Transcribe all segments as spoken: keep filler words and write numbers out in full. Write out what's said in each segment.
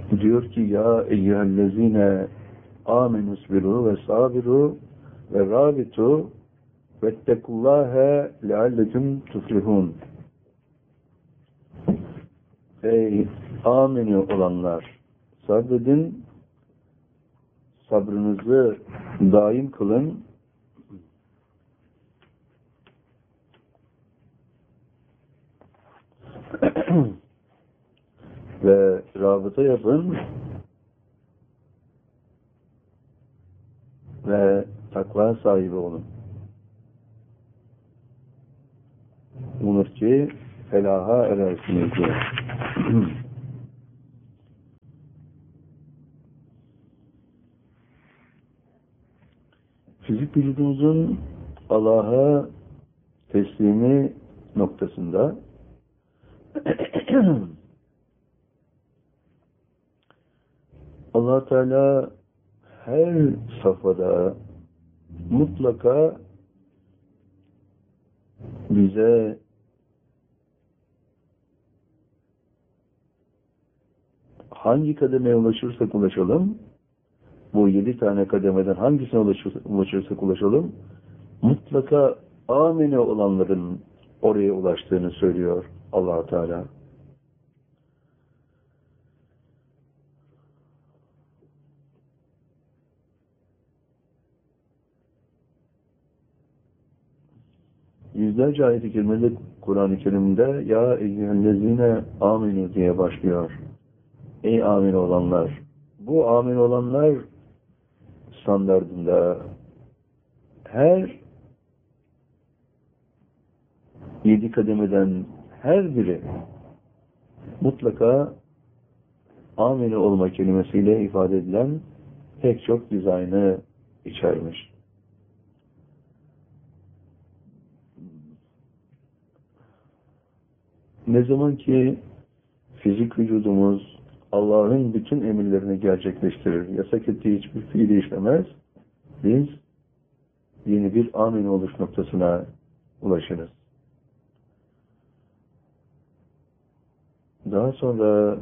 diyor ki ya eyyühellezine amenusbiru ve sabiru ve rabitu vettekullâhe leallekum tuflihun. Ey amini olanlar, sabredin, sabrınızı daim kılın ve rabıta yapın ve takva sahibi olun. Umur ki felaha erersiniz diye. Fizik vücudumuzun Allah'a teslimi noktasında Allah Teala her safhada mutlaka bize hangi kademeye ulaşırsak ulaşalım, bu yedi tane kademeden hangisine ulaşırsak ulaşalım, mutlaka amine olanların oraya ulaştığını söylüyor Allah Teala. Yüzlerce ayet-i kerimede Kur'an-ı Kerim'de ya eyyühellezine aminu diye başlıyor. Ey amin olanlar. Bu amin olanlar standardında her yedi kademeden her biri mutlaka amine olma kelimesiyle ifade edilen pek çok dizaynı içermiş. Ne zaman ki fizik vücudumuz Allah'ın bütün emirlerini gerçekleştirir, yasak ettiği hiçbir fiili işlemez, biz yeni bir amin oluş noktasına ulaşırız. Daha sonra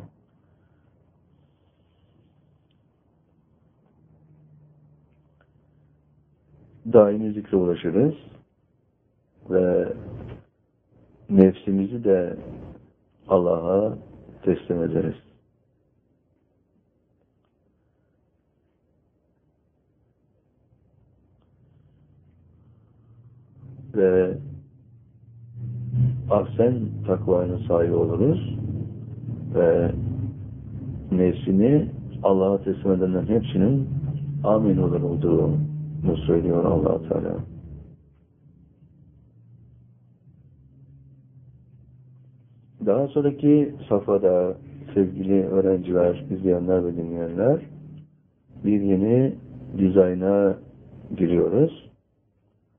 daimi zikre ulaşırız ve nefsimizi de Allah'a teslim ederiz. Ve ahsen takvanın sahibi oluruz ve nefsini Allah'a teslim edenlerin hepsinin amin olur olduğunu söylüyor Allah Teala. Daha sonraki safhada sevgili öğrenciler, izleyenler ve dinleyenler bir yeni dizayna giriyoruz.